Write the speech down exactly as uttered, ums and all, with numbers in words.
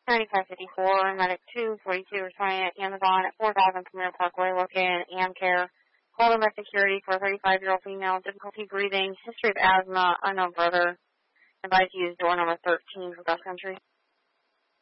ninety-five fifty-four, Medic two forty-two, responding at Amazon at four thousand Premier Parkway, located in Amcare. Called in by security for a thirty-five-year-old female, difficulty breathing, history of asthma, unknown brother. Advised to use door number thirteen for bus entry.